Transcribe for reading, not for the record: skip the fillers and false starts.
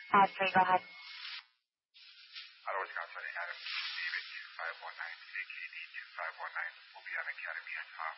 Ashley, go ahead. Auto Wisconsin, Adam, David 2519, AKD 2519, will be on Academy on top.